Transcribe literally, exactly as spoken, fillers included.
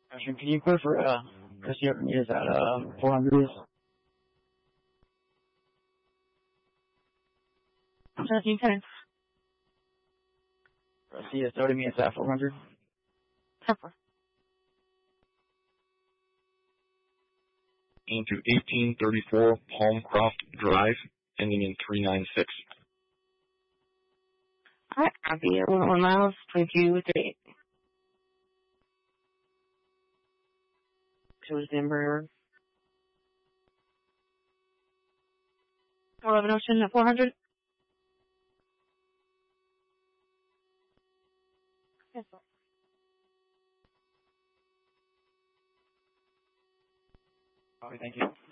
Ashton, can you clear for, uh, Christy Archimedes at, uh, four hundred, please? seventeen ten. Christy is thirty minutes at four hundred. Temper. Into eighteen thirty-four Palmcroft Drive, ending in three nine six. Alright, I'll be at one miles, twenty-two thirty-eight. Towards Denver. eleven Ocean at four hundred. Yes, sir. Okay, thank you.